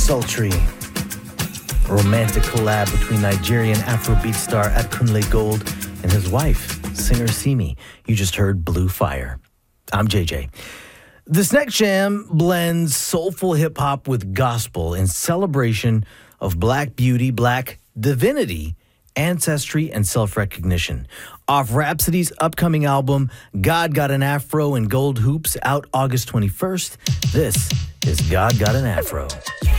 sultry, romantic collab between Nigerian Afrobeat star Akunle Gold and his wife, singer Simi. You just heard Blue Fire. I'm JJ. This next jam blends soulful hip-hop with gospel in celebration of Black beauty, Black divinity, ancestry, and self-recognition. Off Rhapsody's upcoming album, God Got an Afro and Gold Hoops, out August 21st, this is God Got an Afro.